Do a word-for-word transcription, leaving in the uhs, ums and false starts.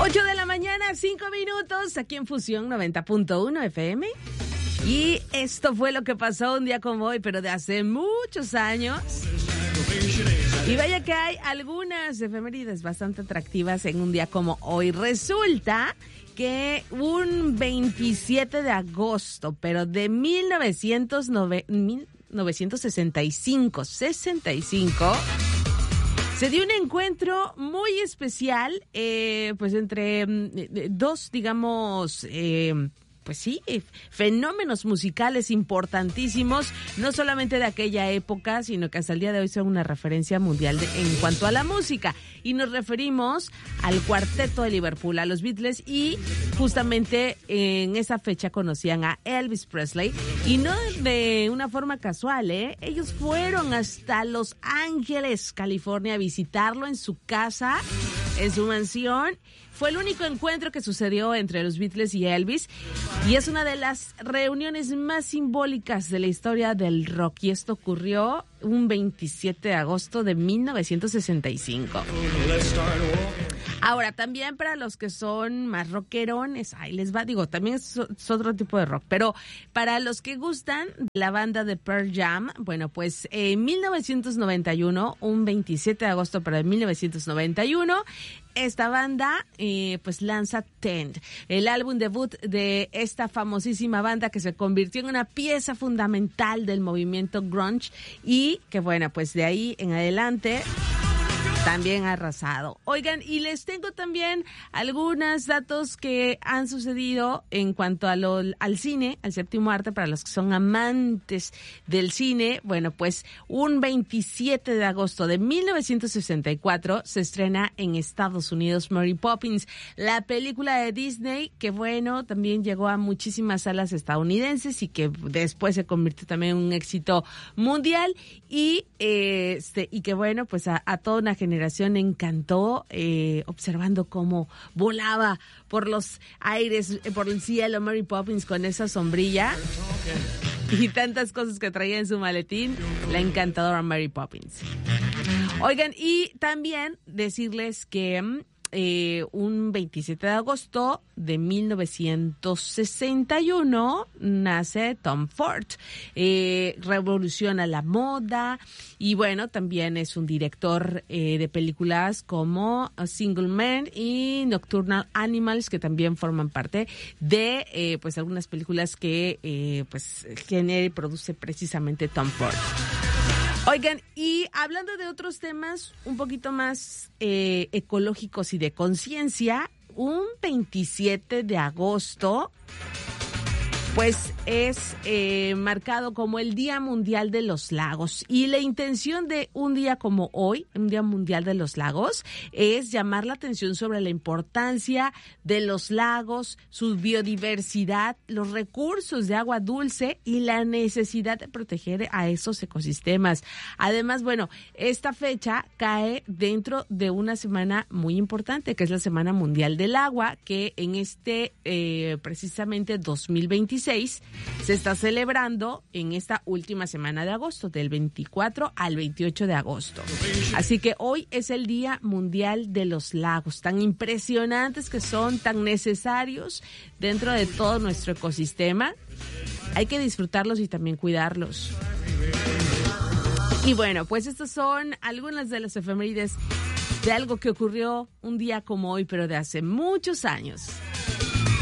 ocho de la mañana, cinco minutos, aquí en Fusión noventa punto uno F M. Y esto fue lo que pasó un día como hoy, pero de hace muchos años. Y vaya que hay algunas efemérides bastante atractivas en un día como hoy. Resulta que un veintisiete de agosto, pero de mil novecientos sesenta y cinco, se dio un encuentro muy especial, eh, pues entre eh, dos, digamos, eh, pues sí, fenómenos musicales importantísimos, no solamente de aquella época, sino que hasta el día de hoy son una referencia mundial de, en cuanto a la música. Y nos referimos al Cuarteto de Liverpool, a los Beatles, y justamente en esa fecha conocían a Elvis Presley, y no de una forma casual, ¿eh? Ellos fueron hasta Los Ángeles, California, a visitarlo en su casa, en su mansión. Fue el único encuentro que sucedió entre los Beatles y Elvis, y es una de las reuniones más simbólicas de la historia del rock, y esto ocurrió un veintisiete de agosto de mil novecientos sesenta y cinco. Ahora, también para los que son más rockerones, ahí les va, digo, también es, es otro tipo de rock, pero para los que gustan de la banda de Pearl Jam, bueno, pues en mil novecientos noventa y uno, un veintisiete de agosto pero de mil novecientos noventa y uno, esta banda eh, pues lanza Tent, el álbum debut de esta famosísima banda que se convirtió en una pieza fundamental del movimiento grunge, y que bueno, pues de ahí en adelante también ha arrasado. Oigan, y les tengo también algunos datos que han sucedido en cuanto a lo, al cine, al séptimo arte, para los que son amantes del cine. Bueno, pues un veintisiete de agosto de mil novecientos sesenta y cuatro se estrena en Estados Unidos Mary Poppins, la película de Disney que, bueno, también llegó a muchísimas salas estadounidenses y que después se convirtió también en un éxito mundial, y, eh, este, y que, bueno, pues a, a toda una generación generación encantó eh, observando cómo volaba por los aires, eh, por el cielo Mary Poppins con esa sombrilla y tantas cosas que traía en su maletín, la encantadora Mary Poppins. Oigan, y también decirles que eh, un veintisiete de agosto de mil novecientos sesenta y uno nace Tom Ford. Eh, revoluciona la moda y, bueno, también es un director eh, de películas como A Single Man y Nocturnal Animals, que también forman parte de eh, pues algunas películas que eh, pues genera y produce precisamente Tom Ford. Oigan, y hablando de otros temas un poquito más eh, ecológicos y de conciencia, un veintisiete de agosto, pues es eh, marcado como el Día Mundial de los Lagos. Y la intención de un día como hoy, un Día Mundial de los Lagos, es llamar la atención sobre la importancia de los lagos, su biodiversidad, los recursos de agua dulce y la necesidad de proteger a esos ecosistemas. Además, bueno, esta fecha cae dentro de una semana muy importante, que es la Semana Mundial del Agua, que en este eh, precisamente dos mil veintiséis se está celebrando en esta última semana de agosto, del veinticuatro al veintiocho de agosto. Así que hoy es el Día Mundial de los Lagos, tan impresionantes que son, tan necesarios dentro de todo nuestro ecosistema. Hay que disfrutarlos y también cuidarlos. Y bueno, pues estas son algunas de las efemérides de algo que ocurrió un día como hoy, pero de hace muchos años.